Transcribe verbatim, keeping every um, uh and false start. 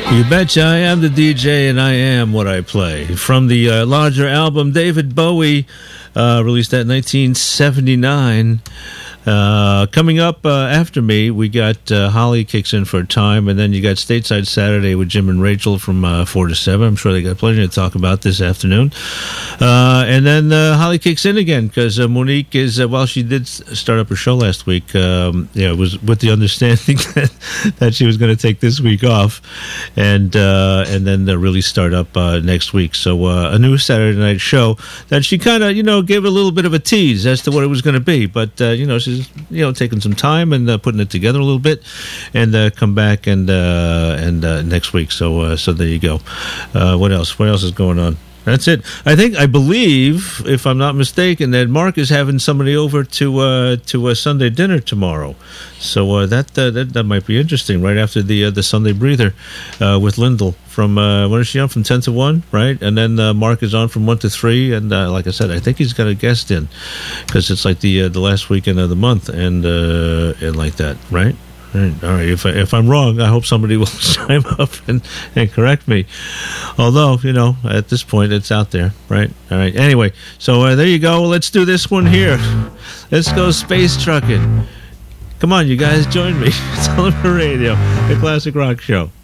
You betcha I am the D J and I am what I play. From the uh, larger album, David Bowie, uh, released that in nineteen seventy-nine. Uh, coming up uh, after me, we got uh, Holly kicks in for a time, and then you got Stateside Saturday with Jim and Rachel from uh, four to seven. I'm sure they got plenty to talk about this afternoon. Uh, and then uh, Holly kicks in again because uh, Monique is, uh, well, she did start up her show last week. Um, yeah, it was with the understanding that, that she was going to take this week off and uh, and then uh, really start up uh, next week. So uh, a new Saturday night show that she kind of, you know, gave a little bit of a tease as to what it was going to be. But, uh, you know, she's you know, taking some time and uh, putting it together a little bit, and uh, come back and uh, and uh, next week. So uh, so there you go. Uh, what else? What else is going on? That's it. I think I believe, if I'm not mistaken, that Mark is having somebody over to uh, to a Sunday dinner tomorrow. So uh, that, uh, that that might be interesting. Right after the uh, the Sunday breather uh, with Lyndall from uh, when is she on? From ten to one, right? And then uh, Mark is on from one to three. And uh, like I said, I think he's got a guest in because it's like the uh, the last weekend of the month and uh, and like that, right? All right. All right. If, I, if I'm wrong, I hope somebody will chime up and, and correct me. Although, you know, at this point, it's out there, right? All right. Anyway, so uh, there you go. Let's do this one here. Let's go space trucking. Come on, you guys, join me. It's on the radio, the Classic Rock Show.